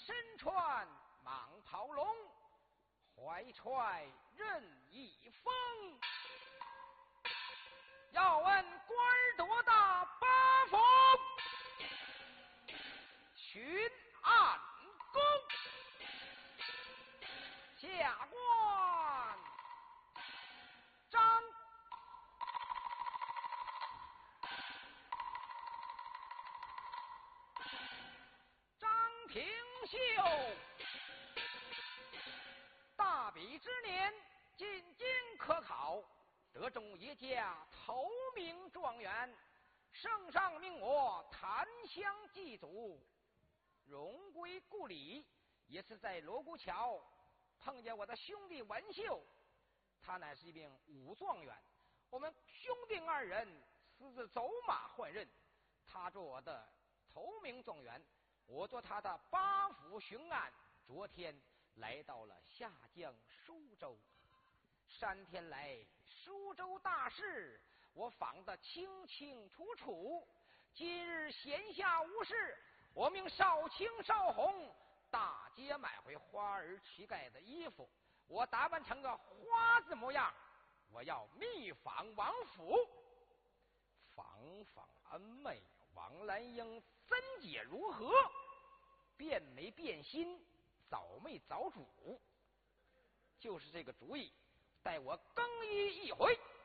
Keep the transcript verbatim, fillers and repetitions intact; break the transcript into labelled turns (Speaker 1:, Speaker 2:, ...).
Speaker 1: 身穿蟒袍龙，怀揣任意风。要问官儿多大八府巡按宫，下官张张廷秀，大比之年进京科考，得中一家头名状元，圣上命我檀香祭祖，荣归故里。也是在锣鼓桥碰见我的兄弟文秀，他乃是一名武状元，我们兄弟二人私自走马换刃，他做我的头名状元，我做他的八府巡按。昨天来到了下江苏州，三天来苏州大事我访得清清楚楚。今日闲下无事，我命少卿少红大街买回花儿乞丐的衣服，我打扮成个花子模样，我要密访王府，访访恩妹王兰英贞洁如何，变没变心，早没早主。就是这个主意，待我更衣一回。